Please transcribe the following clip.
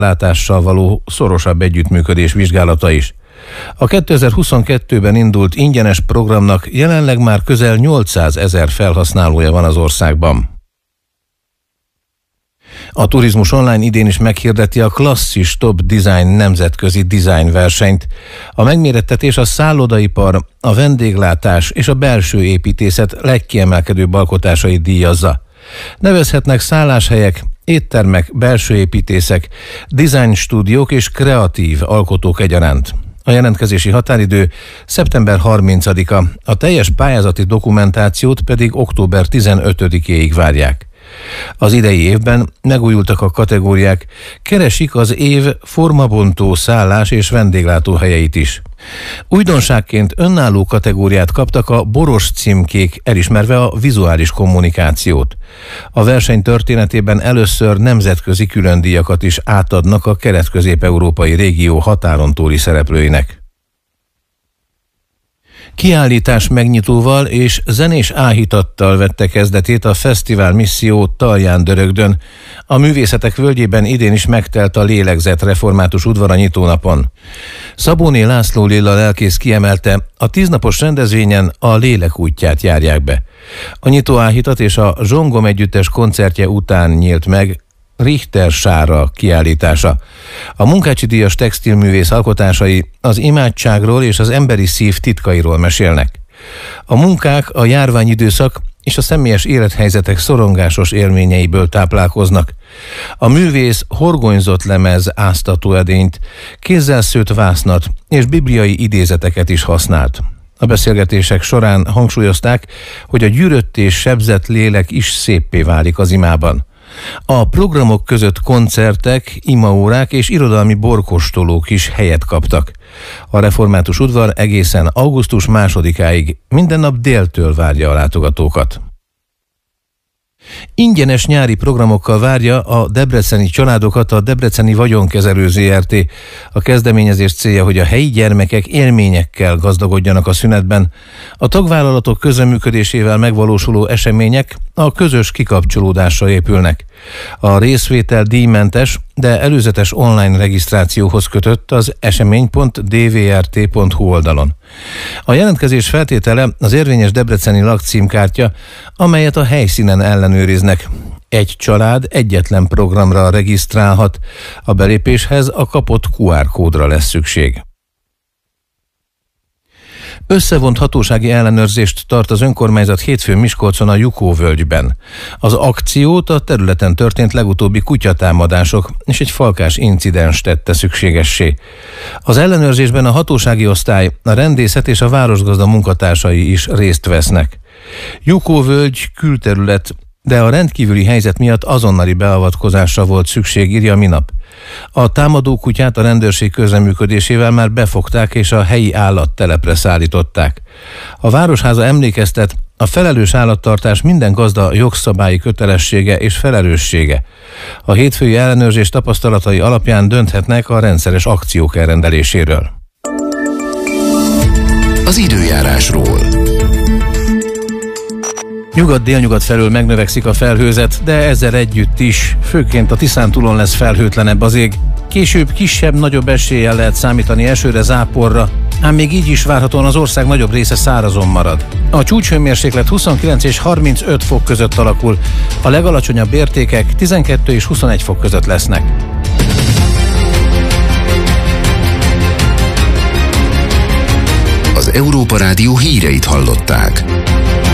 látással való szorosabb együttműködés vizsgálata is. A 2022-ben indult ingyenes programnak jelenleg már közel 800 000 felhasználója van az országban. A Turizmus Online idén is meghirdeti a Klasszis Top Design nemzetközi design versenyt. A megmérettetés a szállodaipar, a vendéglátás és a belső építészet legkiemelkedőbb alkotásait díjazza. Nevezhetnek szálláshelyek, éttermek, belső építészek, design stúdiók és kreatív alkotók egyaránt. A jelentkezési határidő szeptember 30-a, a teljes pályázati dokumentációt pedig október 15-éig várják. Az idei évben megújultak a kategóriák, keresik az év formabontó szállás és vendéglátóhelyeit is. Újdonságként önálló kategóriát kaptak a boros címkék, elismerve a vizuális kommunikációt. A verseny történetében először nemzetközi különdíjakat is átadnak a kelet-közép-európai régió határon túli szereplőinek. Kiállítás megnyitóval és zenés áhítattal vette kezdetét a Fesztivál Misszió Talján-Dörögdön. A művészetek völgyében idén is megtelt a Lélegzett református udvar a nyitónapon. Szabóné László Lilla lelkész kiemelte, a 10 napos rendezvényen a lélek útját járják be. A nyitó áhítat és a Zsongom együttes koncertje után nyílt meg Richter Sára kiállítása. A Munkácsi díjas textilművész alkotásai az imádságról és az emberi szív titkairól mesélnek. A munkák a járványidőszak és a személyes élethelyzetek szorongásos élményeiből táplálkoznak. A művész horgonyzott lemez áztatóedényt, kézzel szőtt vásznat és bibliai idézeteket is használt. A beszélgetések során hangsúlyozták, hogy a gyűrött és sebzett lélek is széppé válik az imában. A programok között koncertek, imaórák és irodalmi borkóstolók is helyet kaptak. A református udvar egészen augusztus 2-áig minden nap déltől várja a látogatókat. Ingyenes nyári programokkal várja a debreceni családokat a Debreceni Vagyonkezelő Zrt. A kezdeményezés célja, hogy a helyi gyermekek élményekkel gazdagodjanak a szünetben. A tagvállalatok közreműködésével megvalósuló események a közös kikapcsolódásra épülnek. A részvétel díjmentes, de előzetes online regisztrációhoz kötött az esemény.dvrt.hu oldalon. A jelentkezés feltétele az érvényes debreceni lakcímkártya, amelyet a helyszínen ellenőriznek. Egy család egyetlen programra regisztrálhat, a belépéshez a kapott QR kódra lesz szükség. Összevont hatósági ellenőrzést tart az önkormányzat hétfőn Miskolcon a Jukó-völgyben. Az akciót a területen történt legutóbbi kutyatámadások és egy falkás incidens tette szükségessé. Az ellenőrzésben a hatósági osztály, a rendészet és a városgazda munkatársai is részt vesznek. Jukó-völgy külterület, de a rendkívüli helyzet miatt azonnali beavatkozásra volt szükség, írja a Minap. A támadó kutyát a rendőrség közreműködésével már befogták és a helyi állattelepre szállították. A Városháza emlékeztet, a felelős állattartás minden gazda jogszabályi kötelessége és felelőssége. A hétfői ellenőrzés tapasztalatai alapján dönthetnek a rendszeres akciók elrendeléséről. Az időjárásról. Nyugat-délnyugat felől megnövekszik a felhőzet, de ezzel együtt is, főként a Tiszántúlon lesz felhőtlenebb az ég. Később kisebb-nagyobb eséllyel lehet számítani esőre, záporra, ám még így is várhatóan az ország nagyobb része szárazon marad. A csúcshőmérséklet 29 és 35 fok között alakul, a legalacsonyabb értékek 12 és 21 fok között lesznek. Az Európa Rádió híreit hallották.